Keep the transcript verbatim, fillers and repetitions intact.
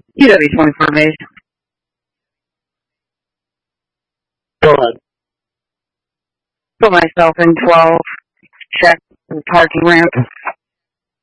U W twenty-four base. Go ahead. Put myself in twelve. Check the parking ramp.